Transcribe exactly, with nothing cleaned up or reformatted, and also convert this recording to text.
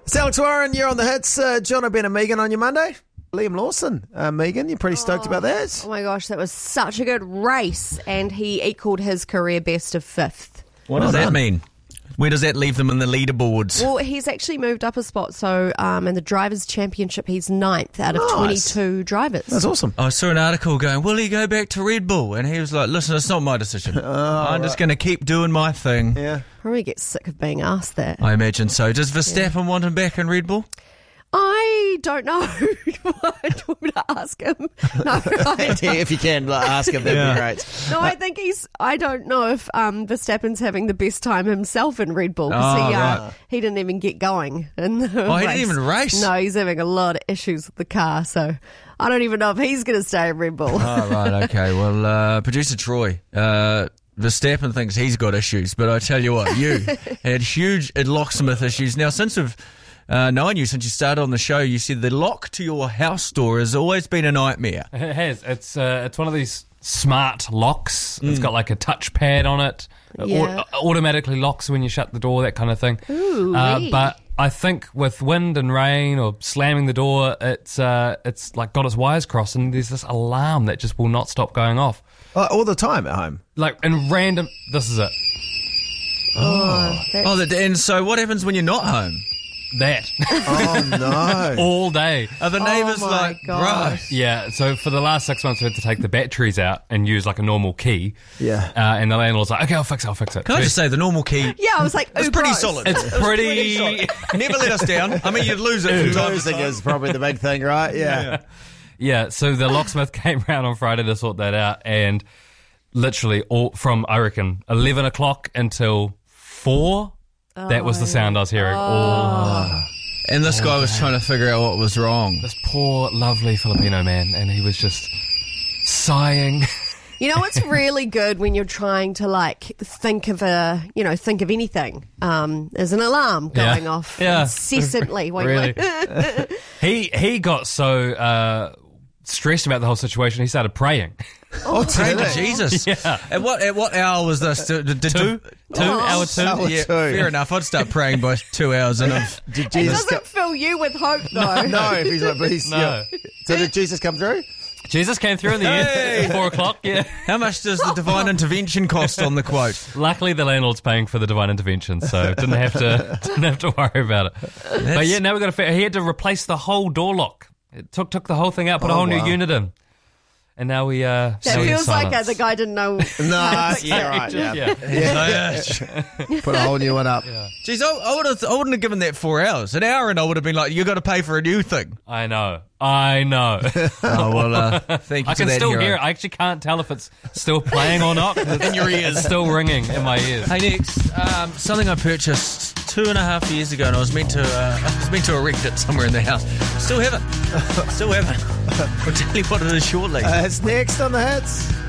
It's Alex Warren, you're on the hits. Uh, John O'Brien and Megan on your Monday. Liam Lawson. Uh, Megan, you're pretty stoked oh, about that? Oh my gosh, that was such a good race, and he equalled his career best of fifth. What Well does that done. mean? Where does that leave them in the leaderboards? Well, he's actually moved up a spot, so um, in the Drivers' Championship, he's ninth out of Nice. twenty-two drivers. That's awesome. I saw an article going, will he go back to Red Bull? And he was like, listen, it's not my decision. I'm just going to keep doing my thing. Yeah. Probably get sick of being asked that. I imagine so. Does Verstappen want him back in Red Bull? I don't know. I want me to ask him. No, I, If you can, like, ask him, that'd Yeah. be great. no, I think he's. I don't know if um, Verstappen's having the best time himself in Red Bull because Oh, he, uh, right. he didn't even get going in the Oh, he race. didn't even race? No, he's having a lot of issues with the car, so I don't even know if he's going to stay in Red Bull. Oh, right, okay. Well, uh, producer Troy, uh, Verstappen thinks he's got issues, but I tell you what, you had huge locksmith issues. Now, since we've uh, known you, since you started on the show, you said the lock to your house door has always been a nightmare. It has. It's uh, it's one of these smart locks. It's got like a touchpad on it. It Yeah. au- automatically locks when you shut the door, that kind of thing. Ooh, Uh, wee. but I think with wind and rain or slamming the door, it's uh, it's like got its wires crossed, and there's this alarm that just will not stop going off. Uh, all the time at home. Like in random. This is it. Oh, Oh, the, and so what happens when you're not home? That Oh, no. all day. Are the neighbours my like, gosh. bro? Yeah, so for the last six months, we had to take the batteries out and use like a normal key. Yeah. Uh, and the landlord's like, okay, I'll fix it, I'll fix it. Can I just say, the normal key yeah, I was like, is ooh, pretty gross. solid. It's pretty. Never let us down. I mean, you'd lose it from time to Losing time. is probably the big thing, right? Yeah. Yeah, so the locksmith came round on Friday to sort that out, and literally all from, I reckon, eleven o'clock until four, that was the sound I was hearing. all And this guy was trying to figure out what was wrong. This poor, lovely Filipino man, and he was just sighing. You know what's really good when you're trying to like think of a, you know, think of anything. Um, there's an alarm Yeah. going off Yeah. incessantly. while you're Really. like, he he got so uh, stressed about the whole situation, he started praying. Oh, praying to really? Jesus. Yeah. At what at what hour was this? Did, did, Two, two, hour two. Hour Yeah, two. fair enough. I'd start praying by two hours in. Of, Did it Jesus doesn't fill you with hope though. No, if he's like, but he's, No. yeah. So did Jesus come through? Jesus came through in the Hey. end, four o'clock. Yeah. how much does the divine intervention cost on the quote? Luckily, the landlord's paying for the divine intervention, so didn't have to didn't have to worry about it. But yeah, now we've got to. fi- He had to replace the whole door lock. It took took the whole thing out, put a Oh, whole wow. new unit in, and now we. Uh, That now we have feels like uh, silence. the guy didn't know. No, yeah, right. Yeah. Yeah. Put a whole new one up. Jeez, I, I would have. I wouldn't have given that four hours. An hour, and I would have been like, "You got to pay for a new thing." I know, I know. Oh well, uh, thank you I to can that still hero. hear it. I actually can't tell if it's still playing or not. In your ears, it's still ringing in my ears. Hey, next, um, something I purchased two and a half years ago, and I was meant to, uh, I was meant to erect it somewhere in the house. Still haven't. Still haven't. I'll tell you what it is shortly. Uh, it's next on the hits.